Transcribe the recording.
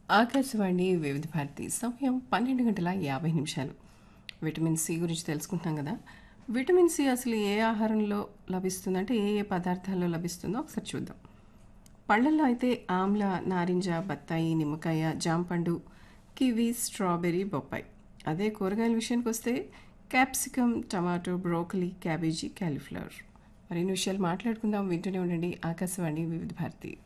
ఆకాశవాణి వివిధ భారతి సమయం 12 గంటల 50 నిమిషాలు. విటమిన్ సి గురించి తెలుసుకుంటున్నాం కదా. విటమిన్ సి అసలు ఏ ఆహారంలో లభిస్తుందంటే ఏ ఏ పదార్థాల్లో లభిస్తుందో ఒకసారి చూద్దాం. పళ్ళల్లో అయితే ఆమ్ల, నారింజ, బత్తాయి, నిమ్మకాయ, జాంపండు, కివి, స్ట్రాబెర్రీ, బొప్పాయి. అదే కూరగాయల విషయానికి వస్తే capsicum, tomato, broccoli, cabbage, cauliflower. మరిన్ని విషయాలు మాట్లాడుకుందాం. వింటూనే ఉండండి ఆకాశవాణి వివిధ భారతి.